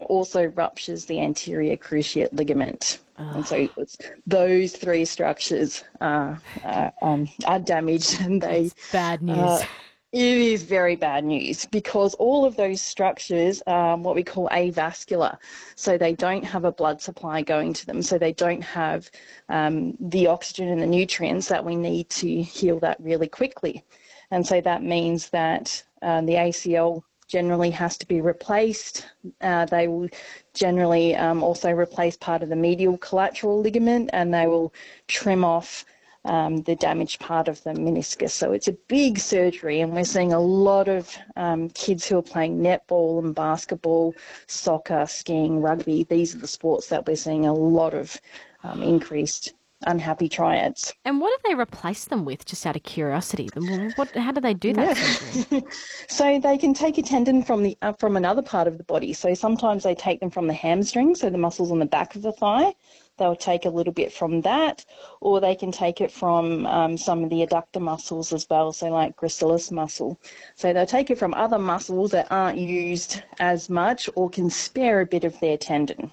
also ruptures the anterior cruciate ligament. And so those three structures are damaged, and That's bad news. It is very bad news because all of those structures are what we call avascular. So they don't have a blood supply going to them. So they don't have the oxygen and the nutrients that we need to heal that really quickly. And so that means that the ACL generally has to be replaced. They will generally also replace part of the medial collateral ligament, and they will trim off the damaged part of the meniscus. So it's a big surgery, and we're seeing a lot of kids who are playing netball and basketball, soccer, skiing, rugby. These are the sports that we're seeing a lot of increased unhappy triads. And what do they replace them with, just out of curiosity? How do they do that surgery? So they can take a tendon from another part of the body. So sometimes they take them from the hamstring, so the muscles on the back of the thigh. They'll take a little bit from that, or they can take it from some of the adductor muscles as well, so like gracilis muscle. So they'll take it from other muscles that aren't used as much or can spare a bit of their tendon.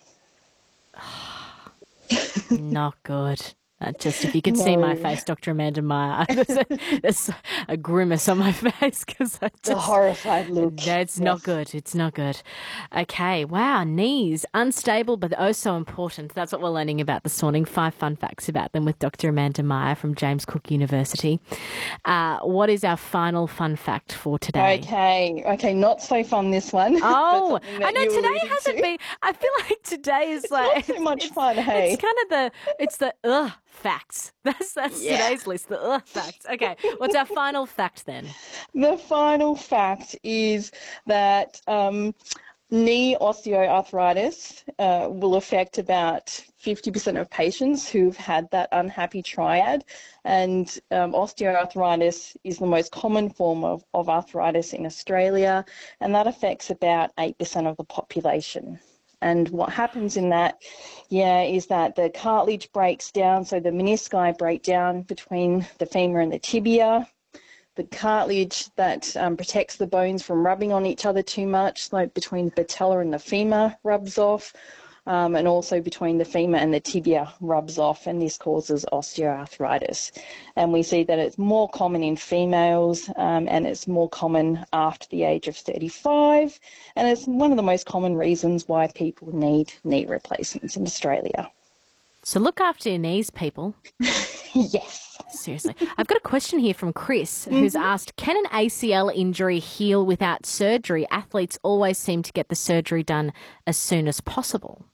Not good. Just if you could see my face, Dr. Amanda Meyer, there's a grimace on my face because it's a horrified look. It's not good. It's not good. Okay, wow, knees, unstable but oh so important. That's what we're learning about this morning. 5 fun facts about them with Dr. Amanda Meyer from James Cook University. What is our final fun fact for today? Okay, not so fun this one. Oh, I know today hasn't been. I feel like today is not so much fun. Hey, it's kind of the facts. That's today's list, the facts. Okay, what's our final fact then? The final fact is that knee osteoarthritis will affect about 50% of patients who've had that unhappy triad, and osteoarthritis is the most common form of arthritis in Australia, and that affects about 8% of the population. And what happens in that, is that the cartilage breaks down, so the menisci break down between the femur and the tibia. The cartilage that protects the bones from rubbing on each other too much, like between the patella and the femur, rubs off, and also between the femur and the tibia rubs off, and this causes osteoarthritis. And we see that it's more common in females, and it's more common after the age of 35, and it's one of the most common reasons why people need knee replacements in Australia. So look after your knees, people. Yes. Seriously. I've got a question here from Chris who's asked, can an ACL injury heal without surgery? Athletes always seem to get the surgery done as soon as possible.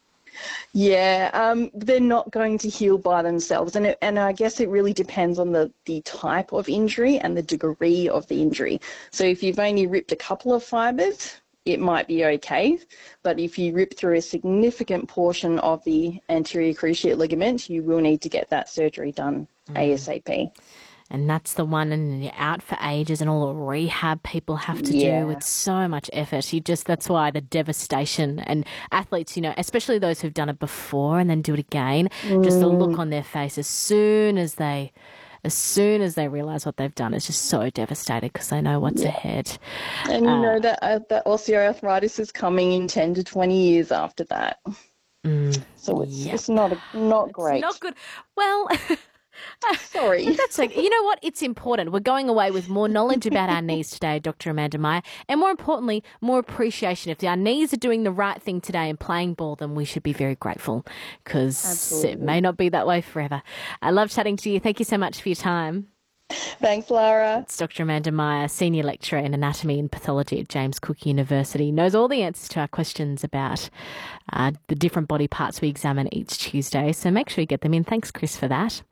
Yeah, they're not going to heal by themselves. And I guess it really depends on the type of injury and the degree of the injury. So if you've only ripped a couple of fibres, it might be okay. But if you rip through a significant portion of the anterior cruciate ligament, you will need to get that surgery done ASAP. And that's the one, and you're out for ages, and all the rehab people have to do. It's so much effort. That's why the devastation, and athletes, especially those who've done it before and then do it again, just the look on their face as soon as they realise what they've done, it's just so devastated because they know what's ahead. And you know that osteoarthritis is coming in 10 to 20 years after that. So it's not great. It's not good. Well... Sorry. That's okay. You know what? It's important. We're going away with more knowledge about our knees today, Dr. Amanda Meyer, and more importantly, more appreciation. If our knees are doing the right thing today and playing ball, then we should be very grateful because it may not be that way forever. I love chatting to you. Thank you so much for your time. Thanks, Lara. It's Dr. Amanda Meyer, Senior Lecturer in Anatomy and Pathology at James Cook University. Knows all the answers to our questions about the different body parts we examine each Tuesday. So make sure you get them in. Thanks, Chris, for that.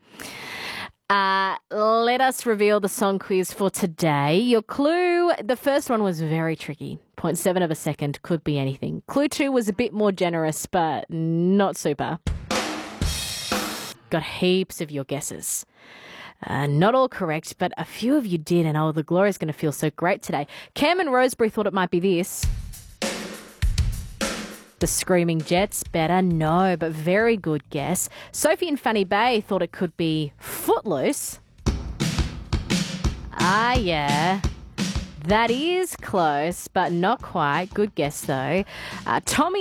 Let us reveal the song quiz for today. Your clue, the first one was very tricky. 0.7 of a second, could be anything. Clue 2 was a bit more generous, but not super. Got heaps of your guesses. Not all correct, but a few of you did, and the Gloria's going to feel so great today. Cam and Rosebery thought it might be this. The Screaming Jets, better no, but very good guess. Sophie and Fanny Bay thought it could be Footloose. Yeah. That is close, but not quite. Good guess, though. Tommy